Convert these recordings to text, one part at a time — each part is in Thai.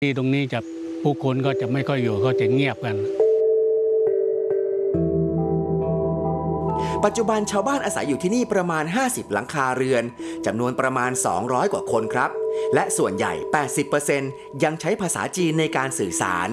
ที่ตรงนี้จะผู้คนก็จะไม่ค่อยอยู่ก็จะเงียบกันปัจจุบันชาวบ้านอาศัยอยู่ที่นี่ประมาณ50หลังคาเรือนจำนวนประมาณ200กว่าคนครับและส่วนใหญ่ 80% ยังใช้ภาษาจีนในการสื่อสาร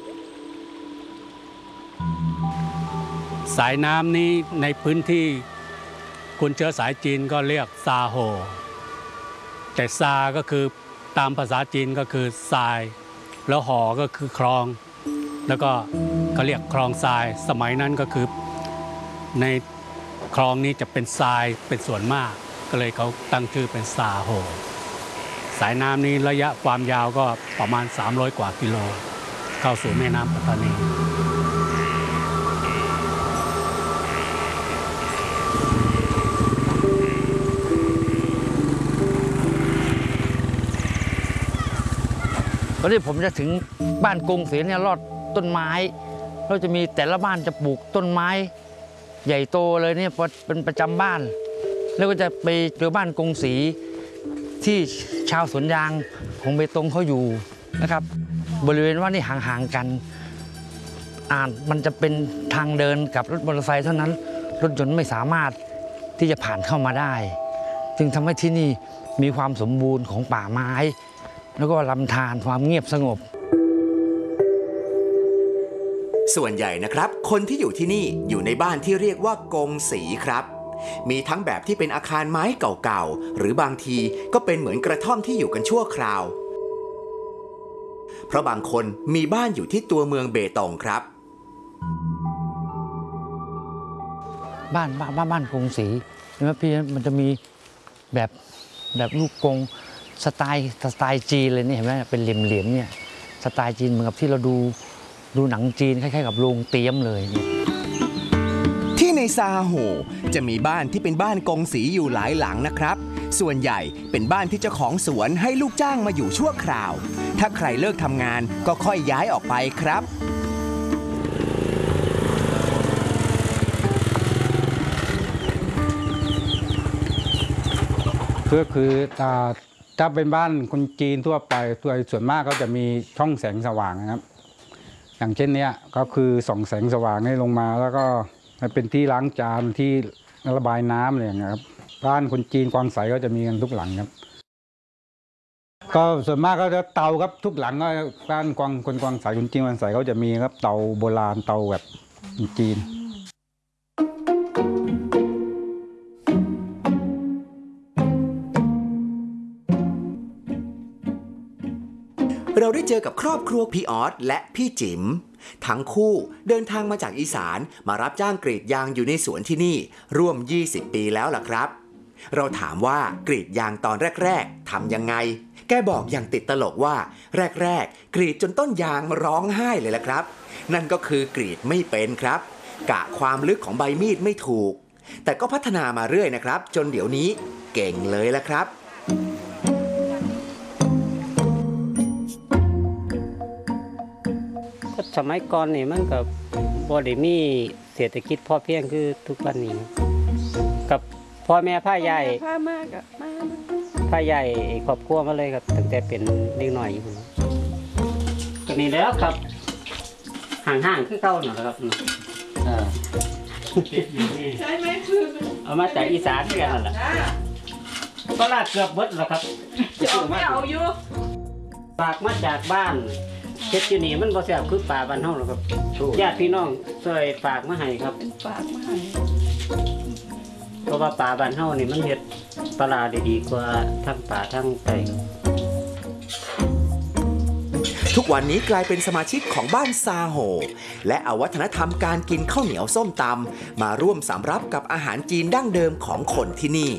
สายน้ำนี้ในพื้นที่คนเชื้อสายจีนก็เรียกซาโฮแต่ซาก็คือตามภาษาจีนก็คือทรายแล้วหอก็คือคลองแล้วก็เขาเรียกคลองทรายสมัยนั้นก็คือในคลองนี้จะเป็นทรายเป็นส่วนมากก็เลยเขาตั้งชื่อเป็นซาโฮสายน้ำนี้ระยะความยาวก็ประมาณ300กว่ากิโลเข้าสู่แม่น้ำปัตตานีตอนนี้ผมจะถึงบ้านกรุงศรีเนี่ยรอดต้นไม้เราจะมีแต่ละบ้านจะปลูกต้นไม้ใหญ่โตเลยเนี่ยเป็นประจำบ้านแล้วก็จะไปเจอบ้านกรุงศรีที่ชาวสวนยางของเบตงเขาอยู่นะครับบริเวณว่านี่ห่างๆกันมันจะเป็นทางเดินกับรถมอเตอร์ไซค์เท่านั้นรถยนต์ไม่สามารถที่จะผ่านเข้ามาได้จึงทำให้ที่นี่มีความสมบูรณ์ของป่าไม้แล้วก็ลำธารความเงียบสงบส่วนใหญ่นะครับคนที่อยู่ที่นี่อยู่ในบ้านที่เรียกว่ากงสีครับมีทั้งแบบที่เป็นอาคารไม้เก่าๆหรือบางทีก็เป็นเหมือนกระท่อมที่อยู่กันชั่วคราวเพราะบางคนมีบ้านอยู่ที่ตัวเมืองเบตงครับบ้านกงสีเห็นไหมพี่มันจะมีแบบลูกกงสไตล์จีนเลยนี่เห็นไหมเป็นเหลี่ยมๆเนี่ยสไตล์จีนเหมือนกับที่เราดูหนังจีนคล้ายๆกับโรงเตี้ยมเลยเนี่ยที่ในซาโฮจะมีบ้านที่เป็นบ้านกงสีอยู่หลายหลังนะครับส่วนใหญ่เป็นบ้านที่เจ้าของสวนให้ลูกจ้างมาอยู่ชั่วคราวถ้าใครเลิกทำงานก็ค่อยย้ายออกไปครับก็คือถ้าเป็นบ้านคนจีนทั่วไปส่วนมากก็จะมีช่องแสงสว่างนะครับอย่างเช่นเนี้ยก็คือส่องแสงสว่างให้ลงมาแล้วก็เป็นที่ล้างจานที่ระบายน้ำอะไรอย่างเงี้ยครับบ้านคนจีนกวางใสก็จะมีกันทุกหลังครับก็ส่วนมากก็จะเตาครับทุกหลังก็บ้านคนกวางใสคนจีนกวางใสเขาจะมีครับเตาโบราณเตาแบบจีนเราได้เจอกับครอบครัวพี่ออสและพี่จิ๋มทั้งคู่เดินทางมาจากอีสานมารับจ้างกรีดยางอยู่ในสวนที่นี่ร่วม20ปีแล้วล่ะครับเราถามว่ากรีดยางตอนแรกๆทำยังไงแกบอกอย่างติดตลกว่าแรกๆกรีดจนต้นยางร้องไห้เลยล่ะครับนั่นก็คือกรีดไม่เป็นครับกะความลึกของใบมีดไม่ถูกแต่ก็พัฒนามาเรื่อยนะครับจนเดี๋ยวนี้เก่งเลยล่ะครับสมัยก่อนนี่มันกับบ่ได้มีเศรษฐกิจพอเพียงคือทุกวันนี้กับพ่อแม่พาใหญ่พาใหญ่ครอบครัวมาเลยครับตั้งแต่เป็นเด็กน้อยอยู่ก็นี่แล้วครับห่างๆคือเก่าน่ะครับใช่ไหมคือเอามาจากอีสานด้วยกันนั่นแหละก็ลาดเกือบเบิดแล้วครับไม่เอาอยู่ฝากมาจากบ้านเฮ็ดอยู่นี่มันบ่แซ่บคือป่าบ้านเฮาหรอกครับญาติพี่น้องช่วยฝากมาให้ครับฝากมาให้เพราะว่าป่าบ้านเฮานี่มันเฮ็ดปลาได้ดีกว่าทั้งป่าทั้งไร่ทุกวันนี้กลายเป็นสมาชิกของบ้านซาโฮและเอาวัฒนธรรมการกินข้าวเหนียวส้มตำมาร่วมสำรับกับอาหารจีนดั้งเดิมของคนที่นี่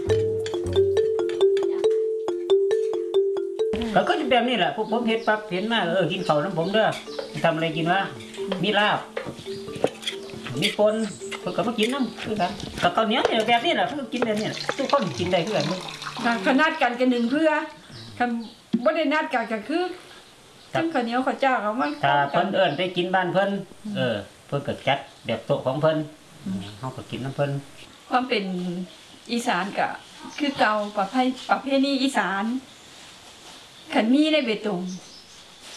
ก็จะแบบนี้แหละพวกผมเฮ็ดปั๊บเห็นมากินข้าวน้ำผมเด้อทำอะไรกินวะมีลาบมีปนเพิ่นก็มากินน้ำคือกันกับข้าวเหนียวเนี่ยแบบนี้แหละเพิ่นกินแบบนี้ทุกคนกินได้คือกันขนาดกันกันหนึ่งเพื่อทำบ่ได้นัดกันก็คือทั้งข้าวเหนียวข้าวเจ้าเขามันถ้าเพิ่นเอิ้นไปกินบ้านเพิ่นเพิ่นก็จัดแบบโต๊ะของเพิ่นเฮาก็กินน้ำเพิ่นความเป็นอีสานก็คือเก่าประเพณีอีสานขันมีในเบตง